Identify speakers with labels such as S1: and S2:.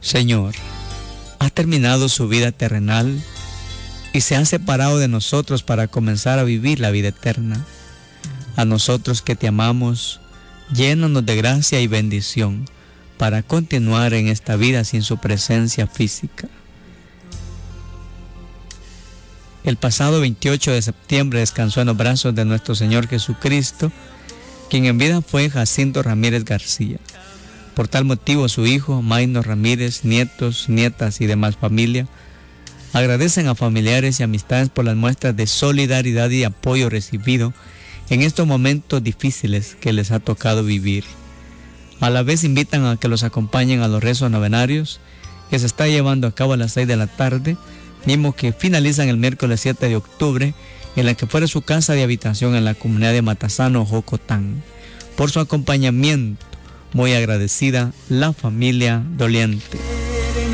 S1: Señor, ha terminado su vida terrenal y se ha separado de nosotros para comenzar a vivir la vida eterna. A nosotros que te amamos, llénanos de gracia y bendición para continuar en esta vida sin su presencia física. El pasado 28 de septiembre descansó en los brazos de nuestro Señor Jesucristo, quien en vida fue Jacinto Ramírez García. Por tal motivo, su hijo, Maynor Ramírez, nietos, nietas y demás familia, agradecen a familiares y amistades por las muestras de solidaridad y apoyo recibido en estos momentos difíciles que les ha tocado vivir. A la vez invitan a que los acompañen a los rezos novenarios, que se está llevando a cabo a las 6 de la tarde, mismo que finalizan el miércoles 7 de octubre, en la que fuera su casa de habitación en la comunidad de Matasano, Jocotán. Por su acompañamiento, muy agradecida la familia doliente.